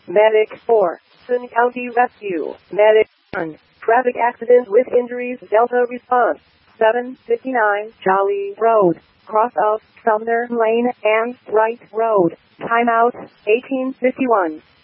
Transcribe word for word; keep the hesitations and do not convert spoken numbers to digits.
Medic four, Sun County Rescue. Medic one, traffic accident with injuries, Delta response. seven fifty-nine Jolly Road, cross of Sumner Lane and Wright Road. Timeout eighteen fifty-one.